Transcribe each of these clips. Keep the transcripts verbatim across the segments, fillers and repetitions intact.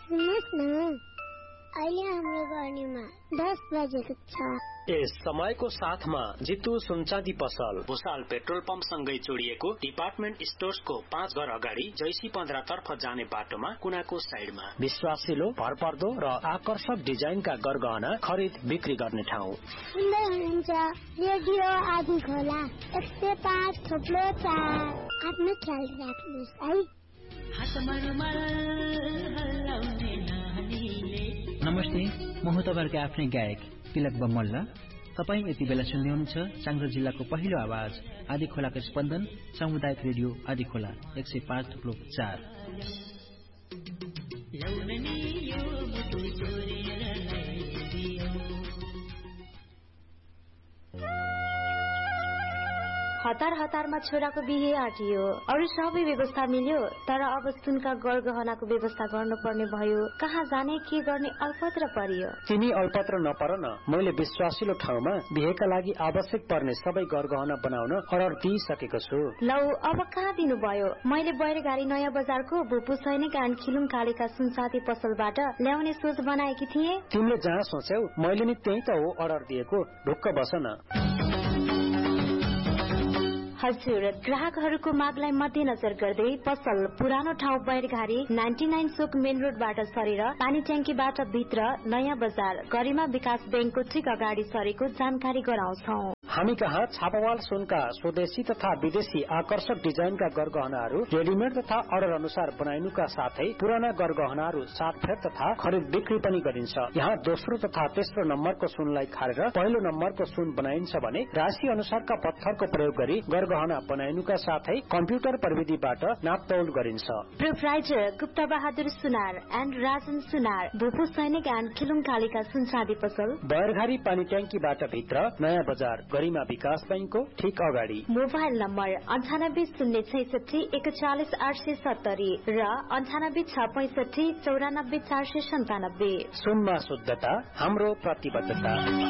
सुन्नुहोस् न, अहिले हाम्रो गर्नीमा दस बजेको छ। यस समयको साथमा जितु सुनचाँदी पसल भुसाल पेट्रोल पम्प सँगै जोडिएको डिपार्टमेन्ट स्टोर्सको पाँच घर अगाडि जैसी पन्ध्र तर्फ जाने बाटोमा कुनाको साइडमा विश्वासिलो, भरपर्दो र आकर्षक डिजाइनका गरगहना खरिद बिक्री गर्ने ठाउँ। सुन्दै हुनुहुन्छ रेडियो आदि खोला एक सय पाँच थोप्लो चार। आफ्नो ख्याल राख्नुहोस् है। नमस्ते, म हुँ तपाईँहरूको आफ्नै गायक तिलक बमल्ला। तपाईँ यति बेला सुन्दै हुनुहुन्छ चाङ्ग्रो जिल्लाको पहिलो आवाज आदि खोलाको स्पन्दन सामुदायिक रेडियो आदि खोला एक सय पाँच थुप्रो चार। हतार हतारमा छोराको बिहे आँटियो, अरू सबै व्यवस्था मिल्यो, तर अब सुनका गरगहनाको व्यवस्था गर्नुपर्ने भयो। कहाँ जाने, के गर्ने अल्पत्र परियो। तिमी अल्पत्र नपर न, मैले विश्वासिलो ठाउँमा बिहेका लागि आवश्यक पर्ने सबै गरगहना बनाउन अर्डर दिइसकेको छु। लौ, अब कहाँ दिनुभयो? मैले बैरगाडी नयाँ बजारको भुपु सैनिक एन्ड खिलुङ कालेका सुनसाथी पसलबाट ल्याउने सोच बनाएकी थिए। तिमीले जहाँ सोच्यौ मैले नि त्यही त हो अर्डर दिएको। ढुक्क बस न। हजुर, ग्राहकहरूको मागलाई मध्यनजर गर्दै पसल पुरानो ठाउँ बैरघारी नाइन्टी नाइन सोक मेन रोडबाट सरेर पानी ट्याङ्कीबाट भित्र नयाँ बजार गरिमा विकास बैंकको ठिक अगाडि सरेको जानकारी गराउँछौ। हामी कहाँ छापावाल सुनका स्वदेशी तथा विदेशी आकर्षक डिजाइनका गरगहनाहरू रेडिमेड तथा अर्डर अनुसार बनाइनुका साथै पुराना गरगहनाहरू साटफेर तथा खरिद बिक्री पनि गरिन्छ। यहाँ दोस्रो तथा तेस्रो नम्बरको सुनलाई खारेर पहिलो नम्बरको सुन बनाइन्छ भने राशि अनुसारका पत्थरको प्रयोग गरी गरगहना बनाइनुका साथै कम्प्युटर प्रविधिबाट नापतौल गरिन्छ। Proprietor Gupta Bahadur Sunar and Rajan सुनार, भूपू सैनिक एन्ड खिलुङ कालेका सुनचाँदी पसल बैरघारी पानी ट्याङ्कीबाट भित्र नयाँ बजार गरिमा विकास बैंकको ठिक अगाडि। मोबाइल नम्बर अन्ठानब्बे शून्य छैसठी एकचालिस आठ सय सत्तरी र अन्ठानब्बे छ पैसठी चौरानब्बे चार सय सन्तानब्बे। सुनमा शुद्धता हाम्रो प्रतिबद्धता।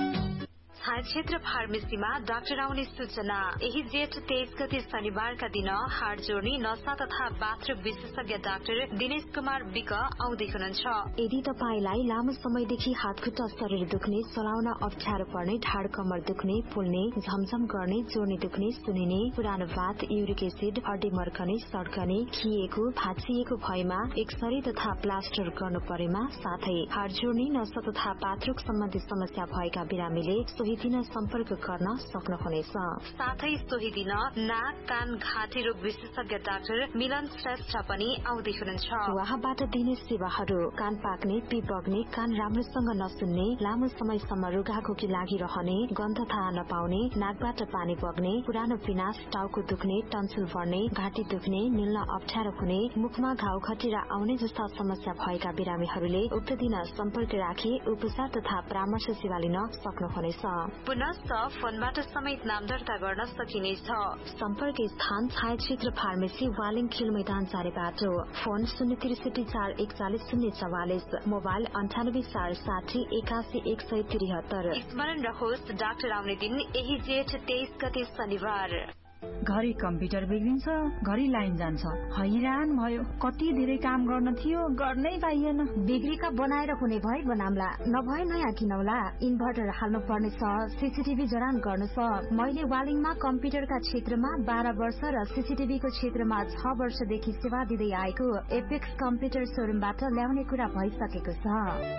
छाया क्षेत्र फार्मेसीमा डाक्टर आउने सूचना। यही जेठ तेइस गते शनिबारका दिन हाड जोड्ने नसा तथा बाथरूम विशेषज्ञ डाक्टर दिनेश कुमार विक आउँदै हुनुहुन्छ। यदि तपाईलाई लामो समयदेखि हात खुट्टा शरीर दुख्ने, चलाउन अप्ठ्यारो पर्ने, ढाड कमर दुख्ने, फुल्ने, झमझम गर्ने, जोड्ने दुख्ने, सुनिने, पुरानो भात, युरिक एसिड, हड्डी मर्कने, सड्कने, खिएको, भाँचिएको भएमा एक्सरे तथा प्लास्टर गर्नु परेमा, साथै हाड जोड्ने, नसा तथा पाथरुक सम्बन्धी समस्या भएका बिरामीले सोही दिन सम्पर्क गर्न सक्नुहुनेछ। साथै सोही दिन नाक, कान, घाँटी रोग विशेषज्ञ डाक्टर मिलन श्रेष्ठ पनि आउँदै हुनुहुन्छ। उहाँबाट दिने सेवाहरू कान पाक्ने, पिप बग्ने, कान राम्रोसँग नसुन्ने, लामो समयसम्म रुघाखोकी लागिरहने, गन्ध थाहा नपाउने, नाकबाट पानी बग्ने, पुरानो पिनास, टाउको दुख्ने, टन्सिल बढ्ने, घाँटी दुख्ने, निल्न अप्ठ्यारो हुने, मुखमा घाउ खटिरा आउने जस्ता समस्या भएका बिरामीहरूले उक्त दिन सम्पर्क राखी उपचार तथा परामर्श सेवा लिन सक्नुहुनेछ। पुनश्च फोनबाट समेत नाम दर्ता गर्न सकिनेछ। सम्पर्क स्थान छाया क्षेत्र फार्मेसी वालिङ खेल मैदान चारे बाटो। फोन शून्य त्रिसठी चार एकचालिस शून्य चौवालिस, मोबाइल अन्ठानब्बे चार साठी एकासी एक सय त्रिहत्तर। स्मरण रहोस्, डाक्टर आउने दिन यही जेठ तेइस गते शनिबार। घरि कम्प्युटर बिग्रिन्छ, घरि लाइन जान्छ, हैरान भयो। कति धेरै काम गर्न थियो, गर्नै पाइएन। बिग्रीका बनाएर हुने भए बनाम्ला, नभए नयाँ किनौला। इन्भर्टर हाल्नु पर्नेछ, सीसीटीभी जडान गर्नु छ। मैले वालिङमा कम्प्युटरका क्षेत्रमा बाह्र वर्ष र सीसीटीभीको क्षेत्रमा छ वर्षदेखि सेवा दिँदै आएको एपेक्स कम्प्युटर सोरुमबाट ल्याउने कुरा भइसकेको छ।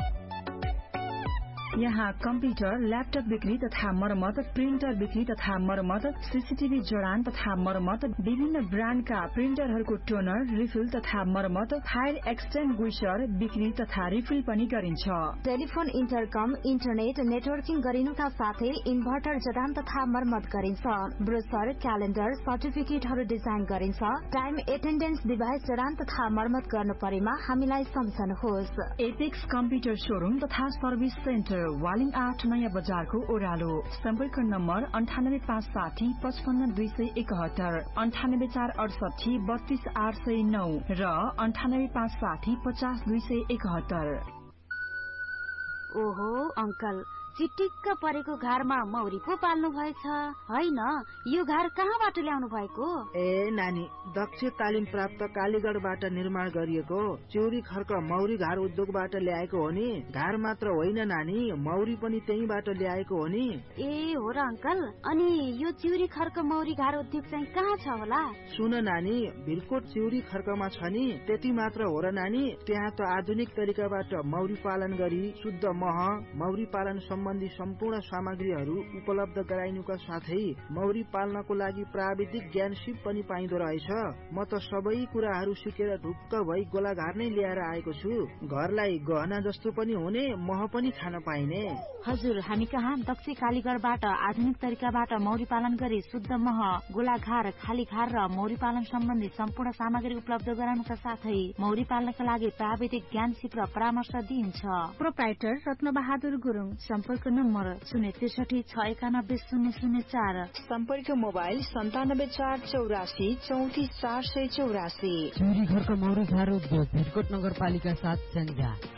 यहाँ कम्प्युटर, ल्यापटप बिक्री तथा मरम्मत, प्रिन्टर बिक्री तथा मरम्मत, सीसीटीभी जडान तथा मरम्मत, विभिन्न ब्रान्डका प्रिन्टरहरूको टोनर, रिफिल तथा मरम्मत, फायर एक्सटिङ्ग्विशर बिक्री तथा रिफिल पनि गरिन्छ। टेलिफोन, इन्टरकम, इन्टरनेट नेटवर्किङ गरिनुका साथै इन्भर्टर जडान तथा मरम्मत गरिन्छ। ब्रोसर, क्यालेण्डर, सर्टिफिकेटहरू डिजाइन गरिन्छ। टाइम एटेन्डेन्स डिभाइस जडान तथा मरम्मत गर्नु परेमा हामीलाई सम्झनुहोस्। एपेक्स कम्प्युटर शोरूम तथा सर्भिस सेन्टर, वालिङ आठ नयाँ बजारको ओह्रालो। सम्पर्क नम्बर अन्ठानब्बे पाँच साठी पचपन्न दुई सय एकहत्तर, अन्ठानब्बे चार अडसठी बत्तीस आठ सय नौ र अन्ठानब्बे पाँच साठी पचास दुई सय एकहत्तर। ओहो अंकल, चिटिक्क परेको घरमा मौरी पो पाल्नु भएछ होइन? यो घर कहाँबाट ल्याउनु भएको? ए नानी, दक्ष तालिम प्राप्त कालीगढबाट निर्माण गरिएको चिउरी खर्क मौरी घर उद्योगबाट ल्याएको हो नि। घर मात्र होइन नानी, मौरी पनि त्यहीबाट ल्याएको हो नि। ए हो र अंकल, अनि यो चिउरी खर्क मौरी घर उद्योग चाहिँ कहाँ छ होला? सुन नानी, भिरकोट चिउरी खर्कमा छ नि। त्यति मात्र हो र नानी, त्यहाँ त आधुनिक तरिकाबाट मौरी पालन गरी शुद्ध मह, मौरी पालन सम्बन्धी सम्पूर्ण सामग्रीहरू उपलब्ध गराइनुका साथै मौरी पाल्नको लागि प्राविधिक ज्ञान सिप पनि पाइदो रहेछ। म त सबै कुराहरू सिकेर ढुक्क भई गोलाघार नै ल्याएर आएको छु। घरलाई गहना जस्तो पनि हुने, मह पनि खान पाइने। हजुर, हामी कहाँ दक्ष कालीगढबाट आधुनिक तरिकाबाट मौरी पालन गरी शुद्ध मह, गोलाघार, खाली घार र मौरी पालन सम्बन्धी सम्पूर्ण सामग्री उपलब्ध गराउनका साथै मौरी पाल्नका लागि प्राविधिक ज्ञान सिप र परामर्श दिइन्छ। प्रोप्राइटर रत्नबहादुर गुरुङ। सम्पर्क नम्बर शून्य त्रिसठी छ एकानब्बे शून्य शून्य चार। सम्पर्क मोबाइल सन्तानब्बे चार चौरासी चौतिस चार सय चौरासी। चिउरी खर्क मौरी घर उद्योग भिरकोट नगरपालिका सात स्याङ्जा।